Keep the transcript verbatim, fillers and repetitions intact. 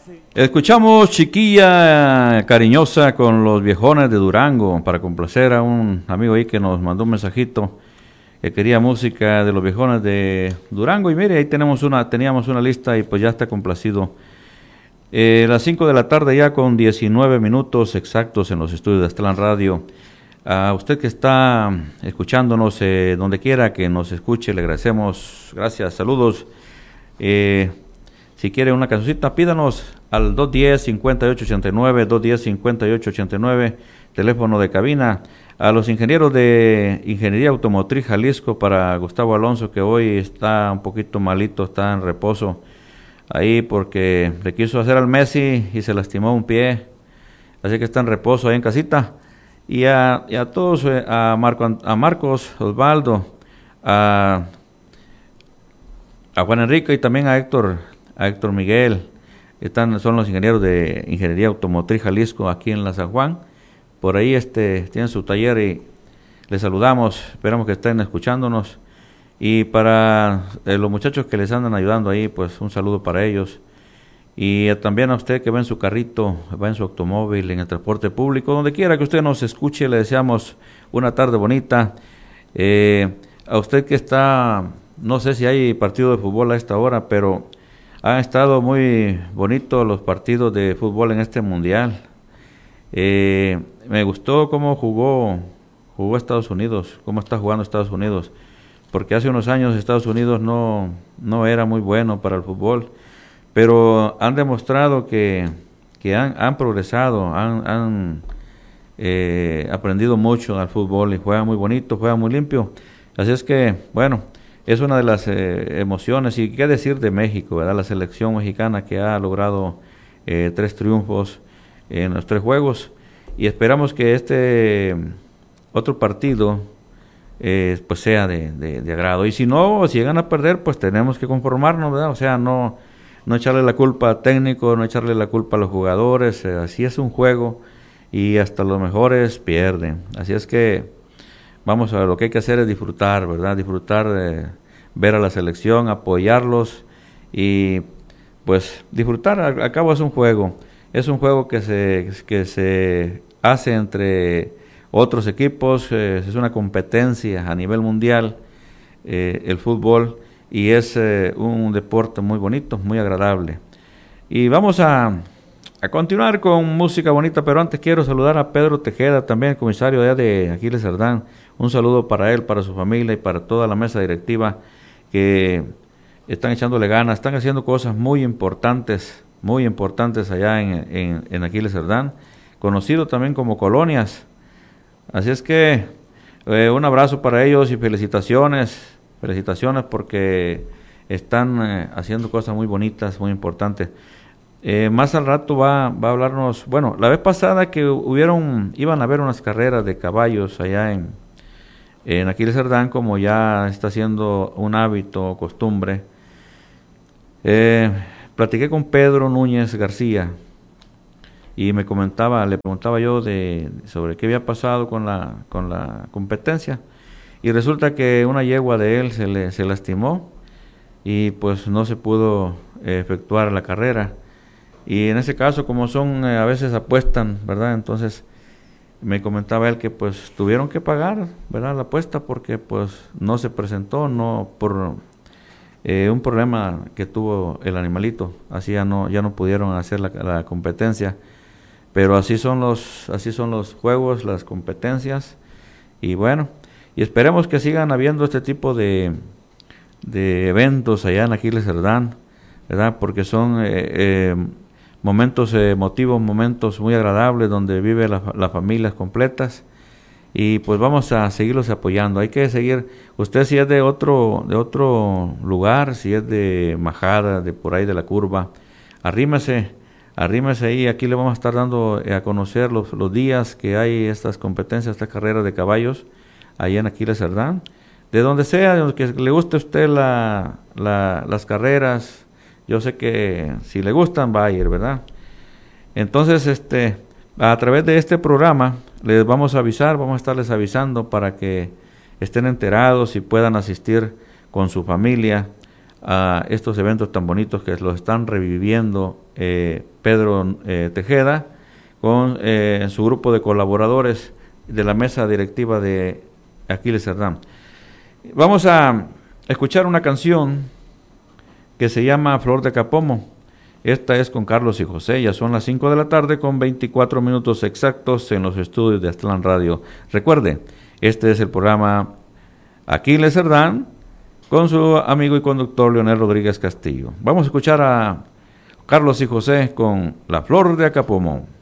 Escuchamos Chiquilla Cariñosa con los Viejones de Durango para complacer a un amigo ahí que nos mandó un mensajito que quería música de los Viejones de Durango y mire, ahí tenemos una, teníamos una lista y pues ya está complacido. Eh, las cinco de la tarde ya con diecinueve minutos exactos en los estudios de Aztlán Radio. A usted que está escuchándonos eh, donde quiera que nos escuche, le agradecemos, gracias, saludos. Eh, si quiere una cancioncita, pídanos al dos uno cero, cinco ocho ocho nueve, dos uno cero, cinco ocho ocho nueve, teléfono de cabina. A los ingenieros de Ingeniería Automotriz Jalisco, para Gustavo Alonso, que hoy está un poquito malito, está en reposo ahí porque le quiso hacer al Messi y se lastimó un pie, así que está en reposo ahí en casita. Y a, y a todos, a, Marco, a Marcos Osvaldo, a, a Juan Enrique y también a Héctor, a Héctor Miguel, están, son los ingenieros de Ingeniería Automotriz Jalisco aquí en la San Juan. Por ahí este tienen su taller y les saludamos, esperamos que estén escuchándonos. Y para eh, los muchachos que les andan ayudando ahí, pues un saludo para ellos. Y eh, también a usted que va en su carrito, va en su automóvil, en el transporte público, donde quiera que usted nos escuche, le deseamos una tarde bonita. Eh, a usted que está, no sé si hay partido de fútbol a esta hora, pero han estado muy bonitos los partidos de fútbol en este mundial. Eh, me gustó cómo jugó, jugó Estados Unidos, cómo está jugando Estados Unidos. Porque hace unos años Estados Unidos no, no era muy bueno para el fútbol, pero han demostrado que, que han, han progresado, han, han eh, aprendido mucho al fútbol y juegan muy bonito, juegan muy limpio. Así es que, bueno, es una de las eh, emociones. Y qué decir de México, ¿verdad? La selección mexicana que ha logrado eh, tres triunfos en los tres juegos y esperamos que este otro partido Eh, pues sea de, de, de agrado. Y si no, si llegan a perder, pues tenemos que conformarnos, ¿verdad? O sea, no, no echarle la culpa al técnico, no echarle la culpa a los jugadores, eh, así es un juego y hasta los mejores pierden. Así es que vamos a ver, lo que hay que hacer es disfrutar, ¿verdad? Disfrutar de ver a la selección, apoyarlos y pues disfrutar. Al, al cabo es un juego, es un juego que se, que se hace entre otros equipos, eh, es una competencia a nivel mundial, eh, el fútbol, y es eh, un deporte muy bonito, muy agradable. Y vamos a, a continuar con música bonita, pero antes quiero saludar a Pedro Tejeda, también comisario de, de Aquiles Cerdán. Un saludo para él, para su familia y para toda la mesa directiva que están echándole ganas, están haciendo cosas muy importantes, muy importantes allá en, en, en Aquiles Cerdán, conocido también como Colonias. Así es que eh, un abrazo para ellos y felicitaciones, felicitaciones porque están eh, haciendo cosas muy bonitas, muy importantes. Eh, más al rato va, va a hablarnos, bueno, la vez pasada que hubieron, iban a haber unas carreras de caballos allá en, en Aquiles Cerdán, como ya está siendo un hábito, costumbre. Eh, platiqué con Pedro Núñez García. Y me comentaba, le preguntaba yo de sobre qué había pasado con la con la competencia y resulta que una yegua de él se le se lastimó y pues no se pudo eh, efectuar la carrera y en ese caso como son eh, a veces apuestan, ¿verdad? Entonces me comentaba él que pues tuvieron que pagar, ¿verdad? La apuesta porque pues no se presentó, no por eh, un problema que tuvo el animalito, así ya no ya no pudieron hacer la, la competencia. Pero así son los así son los juegos, las competencias y bueno, y esperemos que sigan habiendo este tipo de de eventos allá en Aquiles Cerdán, ¿verdad? Porque son eh, eh, momentos emotivos, momentos muy agradables donde vive la, las familias completas y pues vamos a seguirlos apoyando. Hay que seguir, usted si es de otro de otro lugar, si es de Majada, de por ahí de la curva, arrímese Arrímese ahí, aquí le vamos a estar dando a conocer los, los días que hay estas competencias, estas carreras de caballos, ahí en Aquiles Cerdán. De donde sea, de que le guste a usted la, la, las carreras, yo sé que si le gustan va a ir, ¿verdad? Entonces, este, a través de este programa les vamos a avisar, vamos a estarles avisando para que estén enterados y puedan asistir con su familia a estos eventos tan bonitos que los están reviviendo eh, Pedro eh, Tejeda con eh, su grupo de colaboradores de la mesa directiva de Aquiles Cerdán. Vamos a escuchar una canción que se llama Flor de Capomo. Esta es con Carlos y José. Ya son las cinco de la tarde con veinticuatro minutos exactos en los estudios de Aztlán Radio. Recuerde, este es el programa Aquiles Cerdán con su amigo y conductor Leonel Rodríguez Castillo. Vamos a escuchar a Carlos y José con La Flor de Capomo.